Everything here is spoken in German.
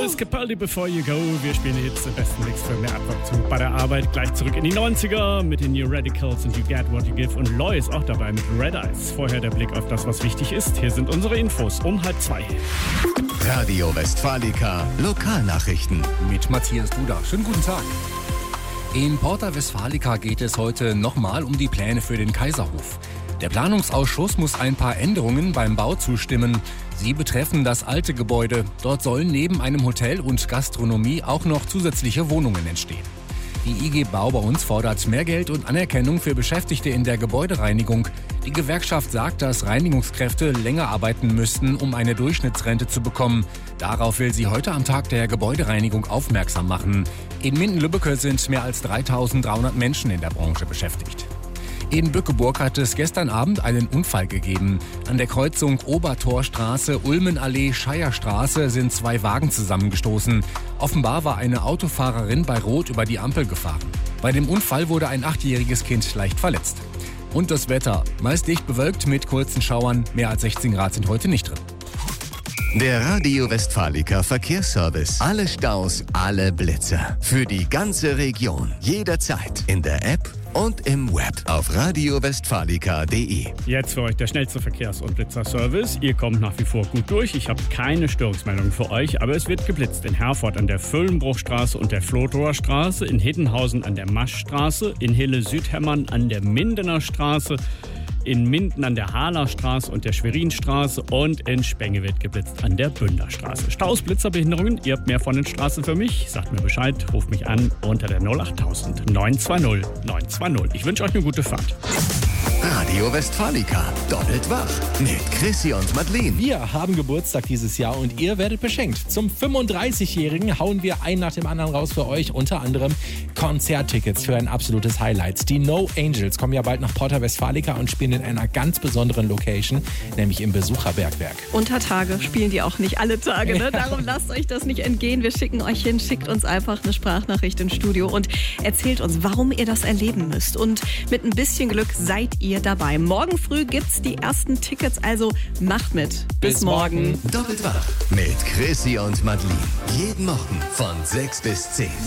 Elvis Capaldi, Before You Go. Wir spielen jetzt den besten Mix für mehr Abwechslung bei der Arbeit. Gleich zurück in die 90er mit den New Radicals und You Get What You Give. Und Loy ist auch dabei mit Red Eyes. Vorher der Blick auf das, was wichtig ist. Hier sind unsere Infos um 1:30. Radio Westfalica Lokalnachrichten Mit Matthias Duda. Schönen guten Tag. In Porta Westfalica geht es heute nochmal um die Pläne für den Kaiserhof. Der Planungsausschuss muss ein paar Änderungen beim Bau zustimmen. Sie betreffen das alte Gebäude. Dort sollen neben einem Hotel und Gastronomie auch noch zusätzliche Wohnungen entstehen. Die IG Bau bei uns fordert mehr Geld und Anerkennung für Beschäftigte in der Gebäudereinigung. Die Gewerkschaft sagt, dass Reinigungskräfte länger arbeiten müssten, um eine Durchschnittsrente zu bekommen. Darauf will sie heute am Tag der Gebäudereinigung aufmerksam machen. In Minden-Lübbecke sind mehr als 3.300 Menschen in der Branche beschäftigt. In Bückeburg hat es gestern Abend einen Unfall gegeben. An der Kreuzung Obertorstraße, Ulmenallee, Scheierstraße sind 2 Wagen zusammengestoßen. Offenbar war eine Autofahrerin bei Rot über die Ampel gefahren. Bei dem Unfall wurde ein 8-jähriges Kind leicht verletzt. Und das Wetter, meist dicht bewölkt mit kurzen Schauern, mehr als 16 Grad sind heute nicht drin. Der Radio Westfalica Verkehrsservice. Alle Staus, alle Blitzer. Für die ganze Region. Jederzeit. In der App und im Web auf radiowestfalica.de. Jetzt für euch der schnellste Verkehrs- und Blitzerservice. Ihr kommt nach wie vor gut durch. Ich habe keine Störungsmeldung für euch, aber es wird geblitzt. In Herford an der Füllenbruchstraße und der Flotower Straße, in Hiddenhausen an der Maschstraße, in Hille-Südhemmern an der Mindener Straße, in Minden an der Haaler Straße und der Schwerinstraße und in Spenge wird geblitzt an der Bünderstraße. Staus, Blitzerbehinderungen, ihr habt mehr von den Straßen für mich, sagt mir Bescheid, ruft mich an unter der 08000 920 920. Ich wünsche euch eine gute Fahrt. Radio Westfalica. Doppelt wach. Mit Chrissy und Madeleine. Wir haben Geburtstag dieses Jahr und ihr werdet beschenkt. Zum 35-Jährigen hauen wir einen nach dem anderen raus für euch. Unter anderem Konzerttickets für ein absolutes Highlight. Die No Angels kommen ja bald nach Porta Westfalica und spielen in einer ganz besonderen Location, nämlich im Besucherbergwerk. Unter Tage spielen die auch nicht alle Tage, ne? Darum lasst euch das nicht entgehen. Wir schicken euch hin, schickt uns einfach eine Sprachnachricht ins Studio und erzählt uns, warum ihr das erleben müsst. Und mit ein bisschen Glück seid ihr dabei. Morgen früh gibt's die ersten Tickets, also macht mit. Bis morgen. Doppelt wach. Mit Chrissy und Madeleine. Jeden Morgen von 6 bis 10.